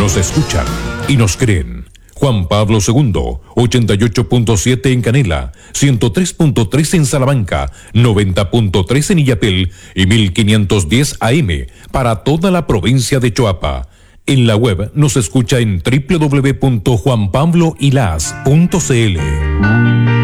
Nos escuchan y nos creen. Juan Pablo II, 88.7 en Canela, 103.3 en Salamanca, 90.3 en Illapel y 1510 AM para toda la provincia de Choapa. En la web nos escucha en www.juanpabloilas.cl.